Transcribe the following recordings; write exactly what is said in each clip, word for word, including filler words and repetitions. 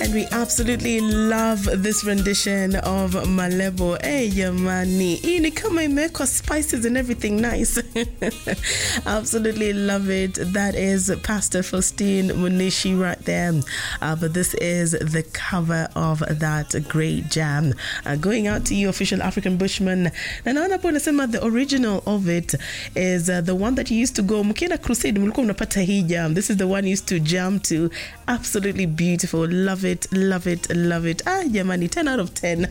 And we absolutely love this rendition of Malebo. Hey, Yamani. Ini kama imewekwa spices and everything nice. Absolutely love it. That is Pastor Faustine Munishi right there. Uh, but this is the cover of that great jam. Uh, going out to you, official African Bushman. Na naona po nasema the original of it is uh, the one that you used to go mkienda crusade mlikuwa mnapata hii jam. This is the one you used to jam to. Absolutely beautiful. Love it, love it, love it. Ah, Yamani, ten out of ten.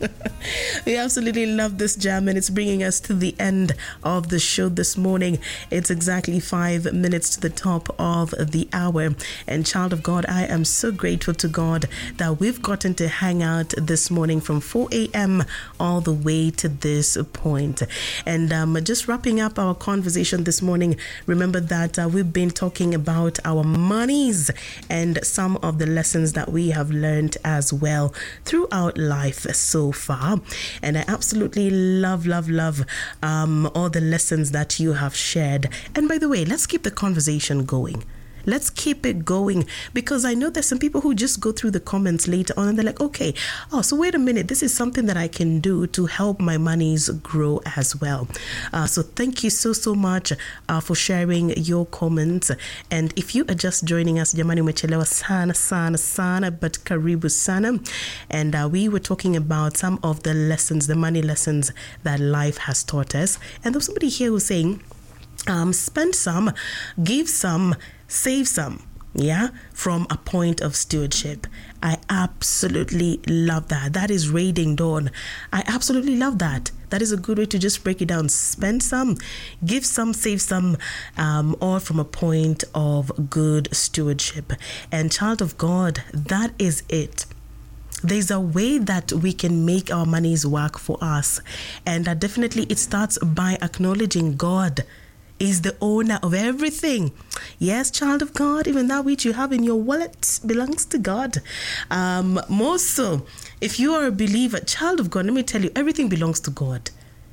We absolutely love this jam, and it's bringing us to the end of the show this morning. It's exactly five minutes to the top of the hour. And child of God, I am so grateful to God that we've gotten to hang out this morning from four a.m. all the way to this point. And um, just wrapping up our conversation this morning, remember that uh, we've been talking about our monies and some of the lessons that we have learned as well throughout life so far. And I absolutely love, love, love um, all the lessons that you have shared. And by the way, let's keep the conversation going. Let's keep it going, because I know there's some people who just go through the comments later on and they're like, okay, oh, so wait a minute, this is something that I can do to help my monies grow as well. Uh, so thank you so, so much uh, for sharing your comments. And if you are just joining us, jamani umechelewa sana, sana, sana, but karibu sana. And uh, we were talking about some of the lessons, the money lessons that life has taught us. And there's somebody here who's saying, um, spend some, give some, save some, yeah, from a point of stewardship. I absolutely love that. That is Raiding Dawn. I absolutely love that. That is a good way to just break it down. Spend some, give some, save some, um, all from a point of good stewardship. And child of God, that is it. There's a way that we can make our monies work for us. And uh, definitely it starts by acknowledging God is the owner of everything. Yes, child of God, even that which you have in your wallet belongs to God. Um, more so, if you are a believer, child of God, let me tell you, everything belongs to God.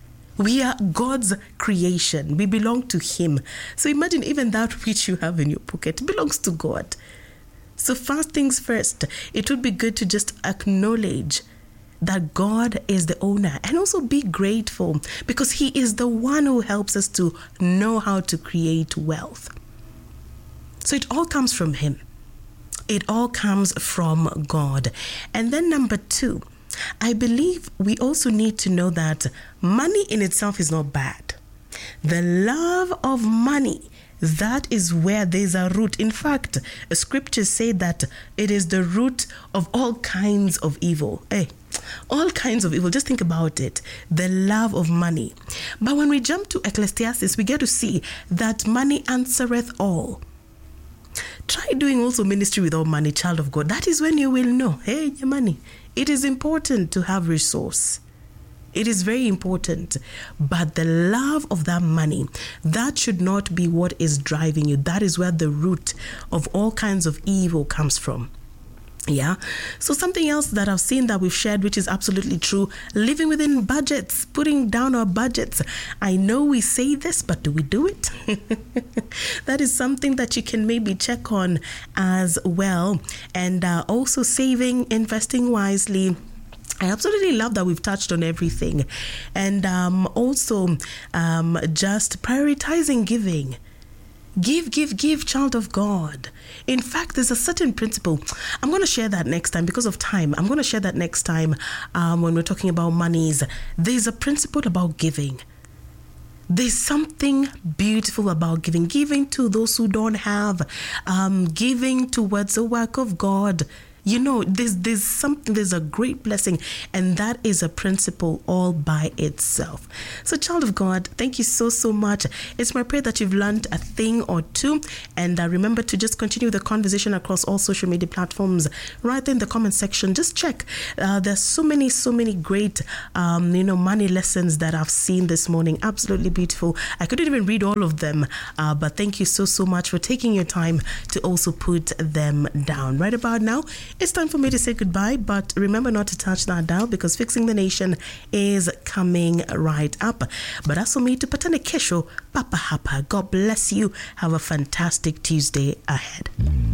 We are God's creation. We belong to Him. So imagine even that which you have in your pocket belongs to God. So first things first, it would be good to just acknowledge that God is the owner, and also be grateful because He is the one who helps us to know how to create wealth. So it all comes from Him. It all comes from God. And then number two, I believe we also need to know that money in itself is not bad. The love of money, that is where there's a root. In fact, scriptures say that it is the root of all kinds of evil. Hey, all kinds of evil. Just think about it. The love of money. But when we jump to Ecclesiastes, we get to see that money answereth all. Try doing also ministry without money, child of God. That is when you will know, hey, your money. It is important to have resource. It is very important, but the love of that money, that should not be what is driving you. That is where the root of all kinds of evil comes from. Yeah. So something else that I've seen that we've shared, which is absolutely true, living within budgets, putting down our budgets. I know we say this, but do we do it? That is something that you can maybe check on as well. And uh, also saving, investing wisely. I absolutely love that we've touched on everything. And um, also um, just prioritizing giving. Give, give, give, child of God. In fact, there's a certain principle. I'm going to share that next time because of time. I'm going to share that next time um, when we're talking about monies. There's a principle about giving. There's something beautiful about giving. Giving to those who don't have. Um, giving towards the work of God. You know, there's there's something, there's a great blessing, and that is a principle all by itself. So, child of God, thank you so, so much. It's my prayer that you've learned a thing or two, and uh, remember to just continue the conversation across all social media platforms. Right in the comment section, just check. Uh, there's so many, so many great, um, you know, money lessons that I've seen this morning. Absolutely beautiful. I couldn't even read all of them, uh, but thank you so, so much for taking your time to also put them down. Right about now, it's time for me to say goodbye, but remember not to touch that dial because Fixing the Nation is coming right up. But as for me, to patane kesho, papa hapa. God bless you. Have a fantastic Tuesday ahead.